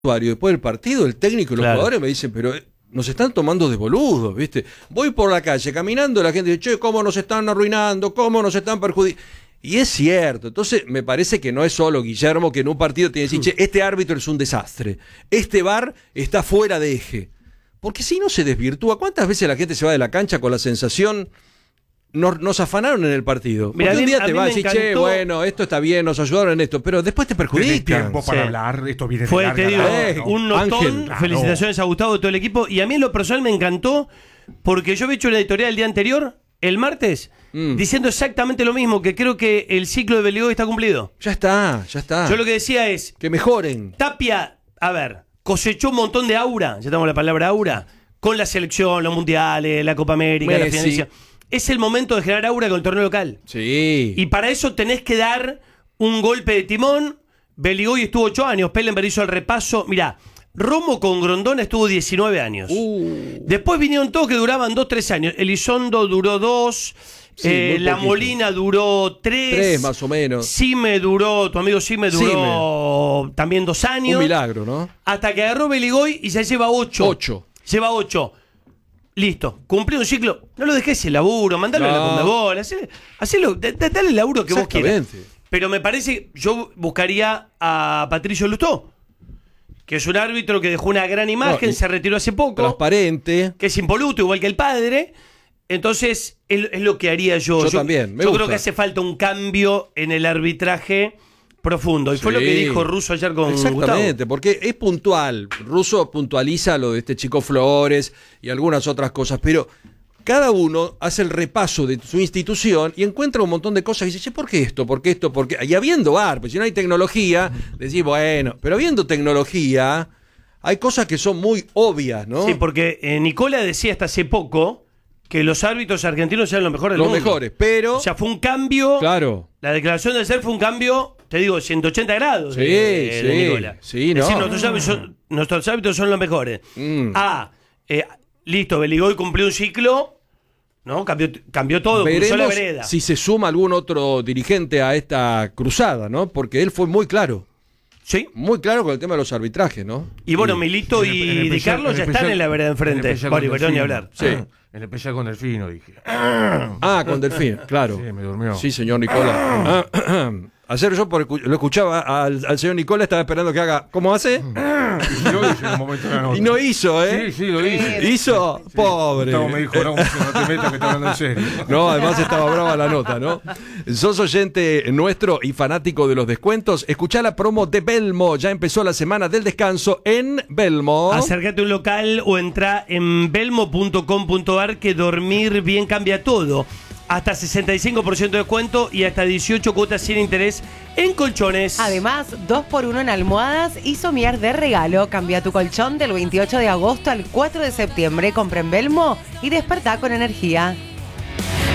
después del partido, el técnico y los jugadores me dicen, pero nos están tomando de boludos, ¿viste? Voy por la calle caminando, la gente dice, che, cómo nos están arruinando, cómo nos están perjudicando. Y es cierto, entonces me parece que no es solo Guillermo que en un partido tiene que decir, che, este árbitro es un desastre, este VAR está fuera de eje. Porque si no se desvirtúa, ¿cuántas veces la gente se va de la cancha con la sensación... Nos afanaron en el partido. Porque un día te vas y decís, che, bueno, esto está bien, nos ayudaron en esto, pero después te perjudican. Tiempo para hablar, esto viene Fue, de te digo, un notón. Ángel, felicitaciones a Gustavo y todo el equipo. Y a mí en lo personal me encantó, porque yo había hecho una editorial el día anterior, el martes, diciendo exactamente lo mismo, que creo que el ciclo de Beligoy está cumplido. Ya está. Yo lo que decía es... que mejoren. Tapia, a ver, cosechó un montón de aura, ya tenemos la palabra aura, con la selección, los mundiales, la Copa América, la finalización. Es el momento de generar aura con el torneo local. Sí. Y para eso tenés que dar un golpe de timón. Beligoy estuvo 8 años, Pellenberg hizo el repaso. Mirá, Romo con Grondona estuvo 19 años. Después vinieron todos que duraban 2-3 años. Elizondo duró 2. Sí, La Molina duró 3. 3 más o menos. Tu amigo Sime duró también 2 años. Un milagro, ¿no? Hasta que agarró Beligoy y ya lleva 8. 8. Lleva 8. Listo, cumplió un ciclo. No lo dejes el laburo, mandalo a la Conmebol, hacelo, dale el laburo que vos quieras. Pero me parece, yo buscaría a Patricio Lustó, que es un árbitro que dejó una gran imagen, se retiró hace poco. Transparente. Que es impoluto, igual que el padre. Entonces, es lo que haría yo. Yo también, me gusta. creo que hace falta un cambio en el arbitraje profundo. Y fue lo que dijo Russo ayer con Exactamente, Gustavo. porque es puntual. Russo puntualiza lo de este chico Flores y algunas otras cosas, pero cada uno hace el repaso de su institución y encuentra un montón de cosas y dice, che, ¿por qué esto? ¿Por qué esto? ¿Por qué? Y habiendo pues si no hay tecnología, decís, bueno, pero habiendo tecnología, hay cosas que son muy obvias, ¿no? Sí, porque Nicola decía hasta hace poco que los árbitros argentinos eran los mejores del mundo. Los mejores, pero... O sea, fue un cambio... Claro. La declaración de ser fue un cambio, te digo, 180 grados de Nicola. Sí, ¿no? Es decir, nuestros árbitros son los mejores. Listo, Beligoy cumplió un ciclo, ¿no? Cambió todo, cruzó la vereda. Si se suma algún otro dirigente a esta cruzada, ¿no? Porque él fue muy claro. Sí. Muy claro con el tema de los arbitrajes, ¿no? Y bueno, Milito y Di Carlos ya están en la vereda enfrente. Bueno, ni hablar. Sí. En especial con Delfino, dije. Con Delfino, claro. Sí, me durmió. Sí, señor Nicola. Ayer yo lo escuchaba al señor Nicola, estaba esperando que haga... ¿Cómo hace? Y yo hice en un momento de la nota. Y no hizo, ¿eh? Sí, lo hice. ¿Hizo? Sí. Pobre. Gustavo me dijo, no te metas que está hablando en serio. No, además estaba brava la nota, ¿no? Sos oyente nuestro y fanático de los descuentos. Escuchá la promo de Belmo. Ya empezó la semana del descanso en Belmo. Acércate a un local o entra en belmo.com.ar que dormir bien cambia todo. Hasta 65% de descuento y hasta 18 cuotas sin interés en colchones. Además, 2x1 en almohadas y somier de regalo. Cambia tu colchón del 28 de agosto al 4 de septiembre. Compra en Belmo y despertá con energía.